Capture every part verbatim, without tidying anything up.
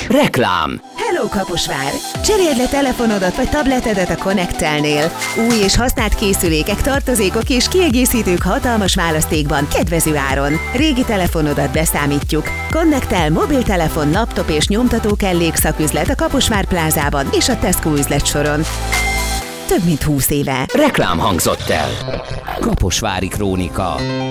Reklám. Hello Kaposvár! Cseréld le telefonodat vagy tabletedet a Connect-telnél. Új és használt készülékek, tartozékok és kiegészítők hatalmas választékban, kedvező áron. Régi telefonodat beszámítjuk. Connect-tel mobiltelefon, laptop és nyomtató kellék szaküzlet a Kaposvár plázában és a Tesco üzletsoron. Több mint húsz éve. Reklám hangzott el. Kaposvári Krónika.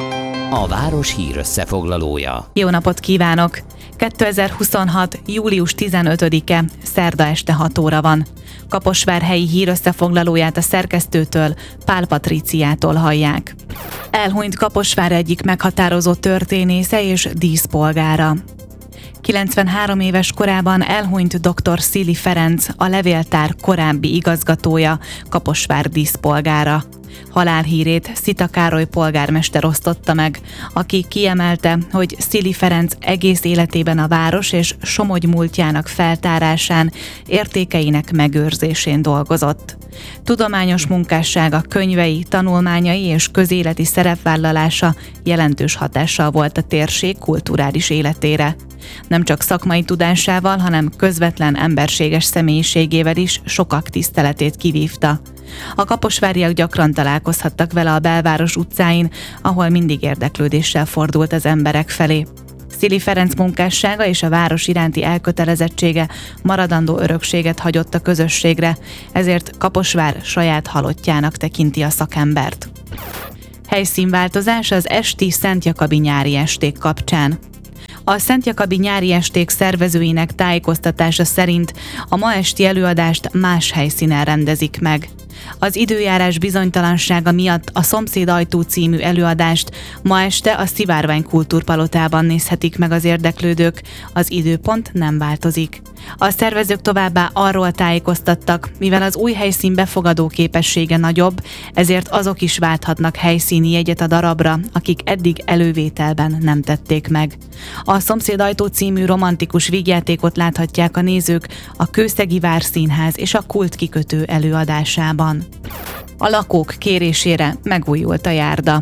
A város hír összefoglalója. Jó napot kívánok! kétezer-huszonhat. július tizenötödike, szerda este hat óra van. Kaposvár helyi hír összefoglalóját a szerkesztőtől, Pál Patriciától hallják. Elhunyt Kaposvár egyik meghatározó történésze és díszpolgára. kilencvenhárom éves korában elhunyt dr. Szili Ferenc, a levéltár korábbi igazgatója, Kaposvár díszpolgára. Halálhírét Szita Károly polgármester osztotta meg, aki kiemelte, hogy Szili Ferenc egész életében a város és Somogy múltjának feltárásán, értékeinek megőrzésén dolgozott. Tudományos munkássága, könyvei, tanulmányai és közéleti szerepvállalása jelentős hatással volt a térség kulturális életére. Nem csak szakmai tudásával, hanem közvetlen emberséges személyiségével is sokak tiszteletét kivívta. A kaposváriak gyakran találkozhattak vele a belváros utcáin, ahol mindig érdeklődéssel fordult az emberek felé. Szili Ferenc munkássága és a város iránti elkötelezettsége maradandó örökséget hagyott a közösségre, ezért Kaposvár saját halottjának tekinti a szakembert. Helyszínváltozás az esti Szent Jakabi nyári esték kapcsán. A Szent Jakabi nyári esték szervezőinek tájékoztatása szerint a ma esti előadást más helyszínen rendezik meg. Az időjárás bizonytalansága miatt a Szomszéd ajtó című előadást ma este a Szivárvány Kultúrpalotában nézhetik meg az érdeklődők, az időpont nem változik. A szervezők továbbá arról tájékoztattak, mivel az új helyszín befogadó képessége nagyobb, ezért azok is válthatnak helyszíni jegyet a darabra, akik eddig elővételben nem tették meg. A Szomszéd ajtó című romantikus vígjátékot láthatják a nézők a Kőszegi Várszínház és a Kult kikötő előadásában. A lakók kérésére megújult a járda.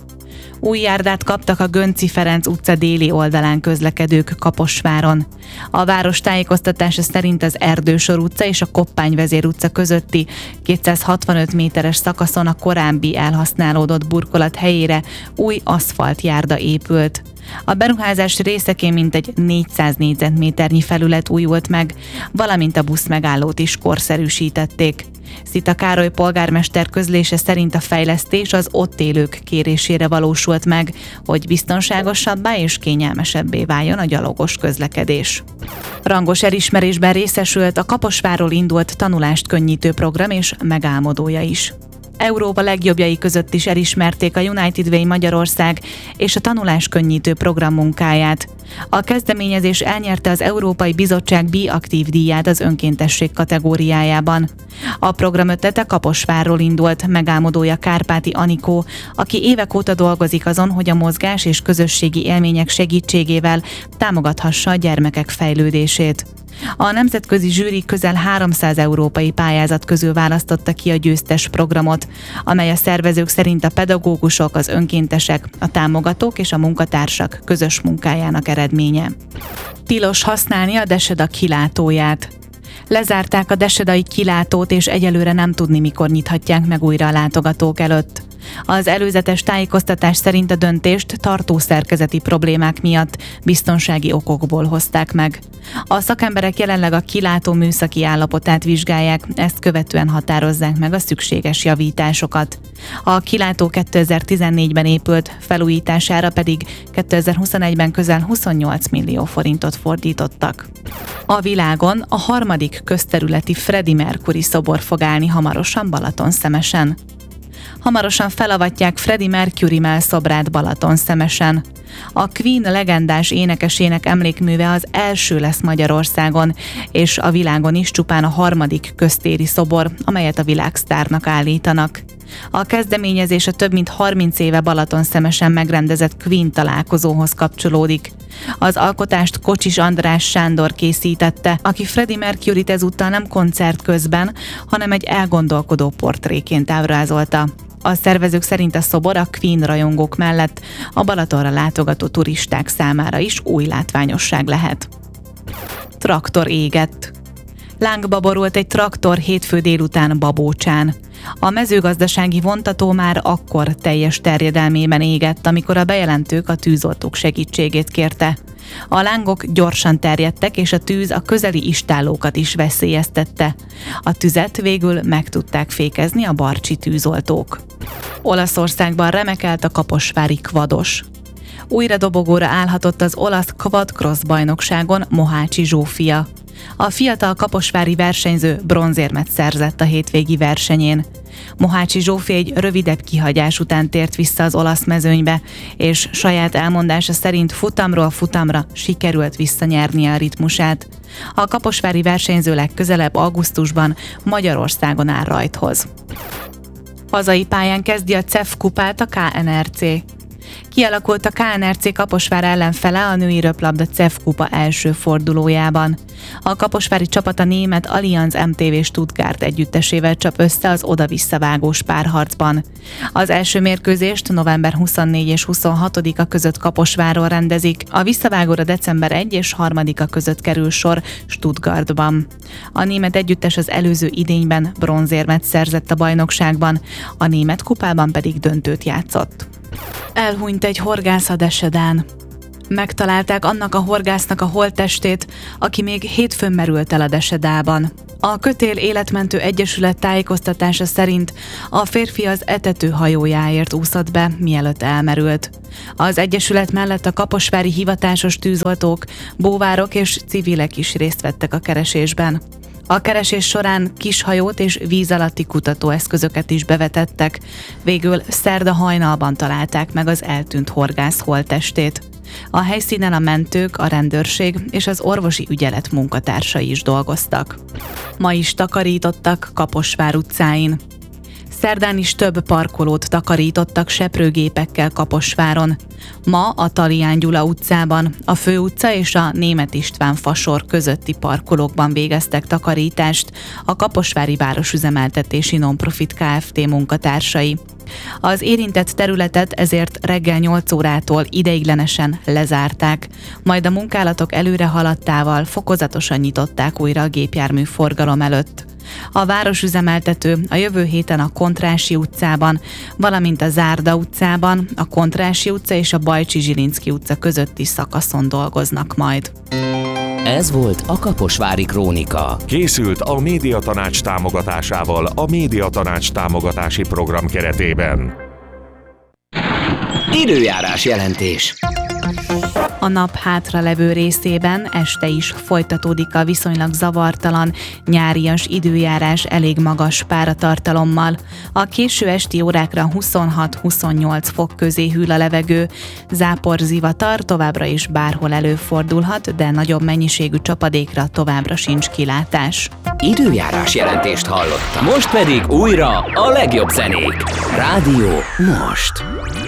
Új járdát kaptak a Gönczi Ferenc utca déli oldalán közlekedők Kaposváron. A város tájékoztatása szerint az Erdősor utca és a Koppányvezér utca közötti kétszázhatvanöt méteres szakaszon a korábbi elhasználódott burkolat helyére új aszfaltjárda épült. A beruházás részeként mintegy négyszáz négyzetméternyi felület újult meg, valamint a buszmegállót is korszerűsítették. Szita Károly polgármester közlése szerint a fejlesztés az ott élők kérésére valósult meg, hogy biztonságosabbá és kényelmesebbé váljon a gyalogos közlekedés. Rangos elismerésben részesült a Kaposvárról indult tanulást könnyítő program és megálmodója is. Európa legjobbjai között is elismerték a United Way Magyarország és a tanulás könnyítő program munkáját. A kezdeményezés elnyerte az Európai Bizottság B-aktív díját az önkéntesség kategóriájában. A program ötlete Kaposvárról indult, megálmodója Kárpáti Anikó, aki évek óta dolgozik azon, hogy a mozgás és közösségi élmények segítségével támogathassa a gyermekek fejlődését. A nemzetközi zsűri közel háromszáz európai pályázat közül választotta ki a győztes programot, amely a szervezők szerint a pedagógusok, az önkéntesek, a támogatók és a munkatársak közös munkájának eredménye. Tilos használni a Deseda kilátóját. Lezárták a desedai kilátót, és egyelőre nem tudni, mikor nyithatják meg újra a látogatók előtt. Az előzetes tájékoztatás szerint a döntést tartószerkezeti problémák miatt biztonsági okokból hozták meg. A szakemberek jelenleg a kilátó műszaki állapotát vizsgálják, ezt követően határozzák meg a szükséges javításokat. A kilátó kétezer-tizennégyben épült, felújítására pedig kétezer-huszonegyben közel huszonnyolc millió forintot fordítottak. A világon a harmadik közterületi Freddie Mercury szobor fog állni hamarosan Balatonszemesen. Hamarosan felavatják Freddie Mercury mellszobrát Balatonszemesen. A Queen legendás énekesének emlékműve az első lesz Magyarországon, és a világon is csupán a harmadik köztéri szobor, amelyet a világsztárnak állítanak. A kezdeményezés a több mint harminc éve Balatonszemesen megrendezett Queen találkozóhoz kapcsolódik. Az alkotást Kocsis András Sándor készítette, aki Freddie Mercuryt ezúttal nem koncert közben, hanem egy elgondolkodó portréként ábrázolta. A szervezők szerint a szobor a Queen rajongók mellett a Balatonra látogató turisták számára is új látványosság lehet. Traktor égett. Lángba borult egy traktor hétfő délután Babócsán. A mezőgazdasági vontató már akkor teljes terjedelmében égett, amikor a bejelentők a tűzoltók segítségét kérte. A lángok gyorsan terjedtek, és a tűz a közeli istállókat is veszélyeztette. A tüzet végül meg tudták fékezni a barcsi tűzoltók. Olaszországban remekelt a kaposvári kvados. Újra dobogóra állhatott az olasz Quad Cross bajnokságon Mohácsi Zsófia. A fiatal kaposvári versenyző bronzérmet szerzett a hétvégi versenyén. Mohácsi Zsófi egy rövidebb kihagyás után tért vissza az olasz mezőnybe, és saját elmondása szerint futamról futamra sikerült visszanyernie a ritmusát. A kaposvári versenyző legközelebb augusztusban Magyarországon áll rajthoz. Hazai pályán kezdi a cé e ef kupát a ká en er cé. Kialakult a ká en er cé Kaposvár ellenfele a női röplabda cé e ef kupa első fordulójában. A kaposvári csapat a német Allianz em té vé Stuttgart együttesével csap össze az oda-visszavágós párharcban. Az első mérkőzést november huszonnégyedike és huszonhatodika között Kaposváron rendezik, a visszavágóra december elsejei és harmadika között kerül sor Stuttgartban. A német együttes az előző idényben bronzérmet szerzett a bajnokságban, a német kupában pedig döntőt játszott. Elhunyt egy horgász a Desedán. Megtalálták annak a horgásznak a holttestét, aki még hétfőn merült el a Desedában. A Kötél Életmentő Egyesület tájékoztatása szerint a férfi az etető hajójáért úszott be, mielőtt elmerült. Az egyesület mellett a kaposvári hivatásos tűzoltók, bóvárok és civilek is részt vettek a keresésben. A keresés során kishajót és víz alatti kutatóeszközöket is bevetettek, végül szerda hajnalban találták meg az eltűnt horgász holttestét. A helyszínen a mentők, a rendőrség és az orvosi ügyelet munkatársai is dolgoztak. Ma is takarítottak Kaposvár utcáin. Szerdán is több parkolót takarítottak seprőgépekkel Kaposváron. Ma a Talián Gyula utcában, a Főutca és a Németh István fasor közötti parkolókban végeztek takarítást a Kaposvári Városüzemeltetési Nonprofit Kft. Munkatársai. Az érintett területet ezért reggel nyolc órától ideiglenesen lezárták, majd a munkálatok előre haladtával fokozatosan nyitották újra a gépjármű forgalom előtt. A városüzemeltető a jövő héten a Kontrássy utcában, valamint a Zárda utcában, a Kontrássy utca és a Bajcsy-Zsilinszky utca közötti szakaszon dolgoznak majd. Ez volt a Kaposvári Krónika. Készült a Médiatanács támogatásával a Médiatanács támogatási program keretében. Időjárás jelentés. A nap hátralevő részében este is folytatódik a viszonylag zavartalan, nyárias időjárás elég magas páratartalommal. A késő esti órákra huszonhat-huszonnyolc fok közé hűl a levegő, záporzivatar továbbra is bárhol előfordulhat, de nagyobb mennyiségű csapadékra továbbra sincs kilátás. Időjárás jelentést hallottam. Most pedig újra a legjobb zenék. Rádió most.